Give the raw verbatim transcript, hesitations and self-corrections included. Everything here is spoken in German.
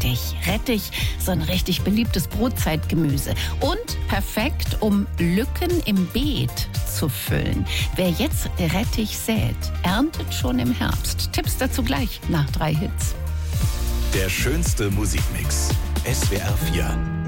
Rettich. Rettich, so ein richtig beliebtes Brotzeitgemüse. Und perfekt, um Lücken im Beet zu füllen. Wer jetzt Rettich sät, erntet schon im Herbst. Tipps dazu gleich nach drei Hits. Der schönste Musikmix. S W R vier.